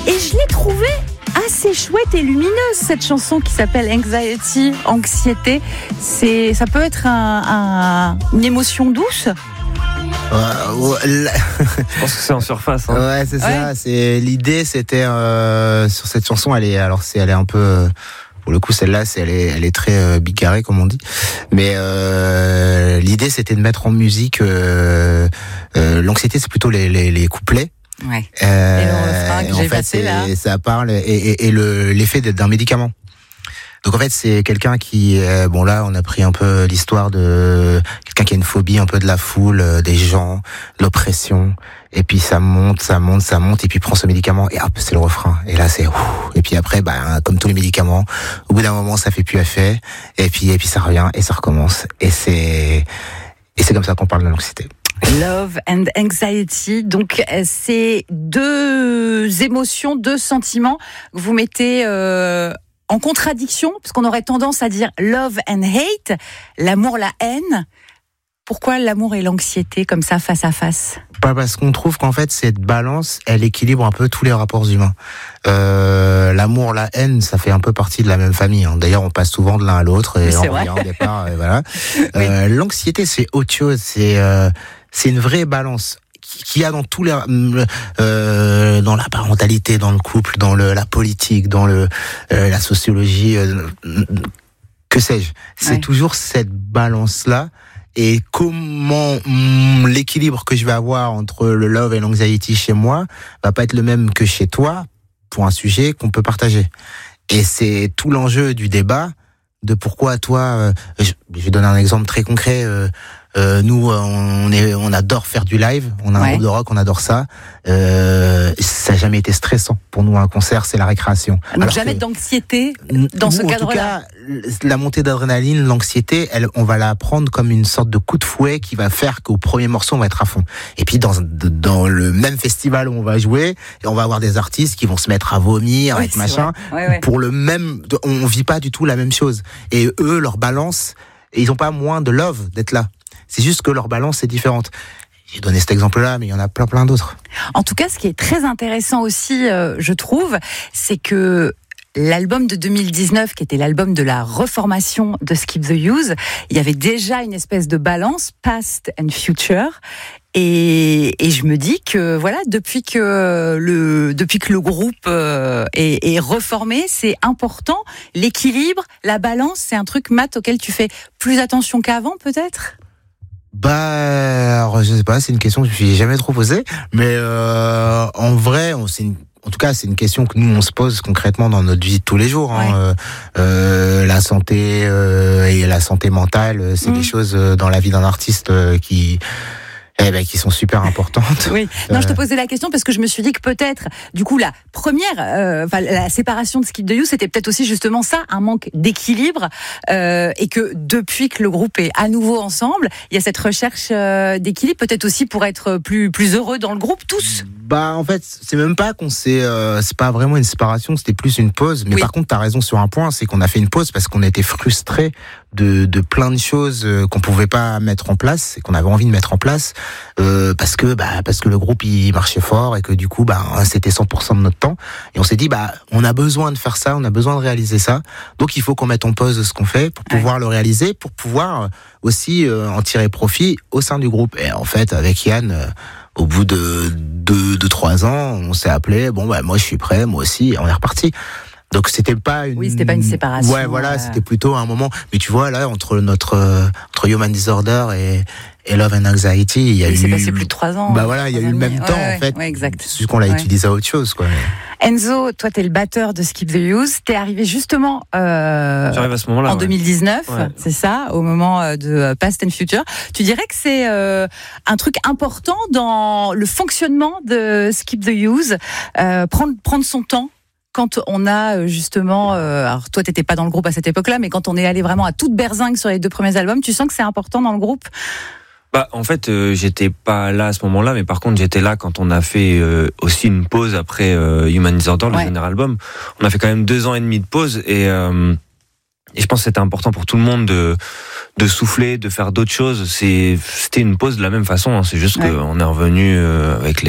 Et je l'ai trouvée assez chouette et lumineuse, cette chanson qui s'appelle Anxiety, anxiété. Ça peut être une émotion douce. Je pense que c'est en surface. Ouais, c'est ça. L'idée, c'était sur cette chanson. Elle est un peu. Pour le coup, celle-là, elle est très bigarrée, comme on dit. Mais l'idée, c'était de mettre en musique l'anxiété. C'est plutôt les couplets. Ouais. Et le refrain que j'ai passé là. Ça parle et l'effet d'un médicament. Donc en fait, c'est quelqu'un qui, bon là, on a pris un peu l'histoire de quelqu'un qui a une phobie un peu de la foule, des gens, de l'oppression, et puis ça monte, et puis il prend ce médicament, et hop, c'est le refrain. Et là, c'est et puis après, comme tous les médicaments, au bout d'un moment, ça fait plus effet, et puis ça revient, et ça recommence, et c'est comme ça qu'on parle de l'anxiété. Love and Anxiety, donc c'est deux émotions, deux sentiments que vous mettez en contradiction, parce qu'on aurait tendance à dire love and hate, l'amour, la haine. Pourquoi l'amour et l'anxiété comme ça, face à face ? Parce qu'on trouve qu'en fait, cette balance, elle équilibre un peu tous les rapports humains. L'amour, la haine, ça fait un peu partie de la même famille. Hein. D'ailleurs, on passe souvent de l'un à l'autre et on revient au départ. Et voilà. Oui. L'anxiété, c'est autre chose. C'est une vraie balance qu'il y a dans tous les dans la parentalité, dans le couple, dans la politique, dans la sociologie, que sais-je. C'est toujours cette balance là. Et comment l'équilibre que je vais avoir entre le love et l'anxiety chez moi va pas être le même que chez toi pour un sujet qu'on peut partager. Et c'est tout l'enjeu du débat de pourquoi toi. Je vais donner un exemple très concret. Nous, on adore faire du live. On a un groupe de rock, on adore ça. Ça n'a jamais été stressant pour nous. Un concert, c'est la récréation. Donc alors jamais d'anxiété dans ce cadre-là. En tout cas, la montée d'adrénaline, l'anxiété, on va la prendre comme une sorte de coup de fouet qui va faire qu'au premier morceau, on va être à fond. Et puis dans le même festival où on va jouer, on va avoir des artistes qui vont se mettre à vomir, avec machin. Pour le même, on vit pas du tout la même chose. Et eux, leur balance, ils ont pas moins de love d'être là. C'est juste que leur balance est différente. J'ai donné cet exemple-là, mais il y en a plein d'autres. En tout cas, ce qui est très intéressant aussi, je trouve, c'est que l'album de 2019, qui était l'album de la reformation de Skip the Use, il y avait déjà une espèce de balance, past and future. Et je me dis que voilà, depuis que le groupe est reformé, c'est important. L'équilibre, la balance, c'est un truc, Matt, auquel tu fais plus attention qu'avant, peut-être ? Alors, je sais pas, c'est une question que je me suis jamais trop posée, mais en vrai, en tout cas, c'est une question que nous on se pose concrètement dans notre vie de tous les jours. Hein. La santé et la santé mentale, c'est des choses dans la vie d'un artiste qui sont super importantes. Oui. Non, je te posais la question parce que je me suis dit que peut-être, du coup, la première, la séparation de Skip the Use, c'était peut-être aussi justement ça, un manque d'équilibre, et que depuis que le groupe est à nouveau ensemble, il y a cette recherche d'équilibre, peut-être aussi pour être plus heureux dans le groupe, tous. En fait, c'est même pas c'est pas vraiment une séparation, c'était plus une pause. Mais par contre, t'as raison sur un point, c'est qu'on a fait une pause parce qu'on était frustrés de plein de choses qu'on pouvait pas mettre en place et qu'on avait envie de mettre en place parce que le groupe il marchait fort et que du coup c'était 100% de notre temps et on s'est dit on a besoin de faire ça, on a besoin de réaliser ça, donc il faut qu'on mette en pause ce qu'on fait pour pouvoir le réaliser, pour pouvoir aussi en tirer profit au sein du groupe. Et en fait, avec Yann, au bout de 3 ans, on s'est appelé, moi je suis prêt, moi aussi, et on est reparti. Donc c'était pas une séparation. Ouais, voilà, c'était plutôt un moment. Mais tu vois là, entre Human Disorder et Love and Anxiety, il y a eu. C'est passé plus de 3 ans. Il y a eu le même temps en fait. Ouais, exact. C'est juste qu'on l'a utilisé à autre chose, quoi. Enzo, toi t'es le batteur de Skip the Use. T'es arrivé justement. J'arrive à ce moment-là. En 2019, c'est ça, au moment de Past and Future. Tu dirais que c'est un truc important dans le fonctionnement de Skip the Use, prendre son temps. Quand on a justement, alors toi t'étais pas dans le groupe à cette époque-là, mais quand on est allé vraiment à toute berzingue sur les 2 premiers albums, tu sens que c'est important dans le groupe ? En fait, j'étais pas là à ce moment-là, mais par contre j'étais là quand on a fait aussi une pause après Human Disorder, le dernier album. On a fait quand même 2 ans et demi de pause et je pense que c'était important pour tout le monde de souffler, de faire d'autres choses. C'était une pause de la même façon, hein. C'est juste qu'on est revenu avec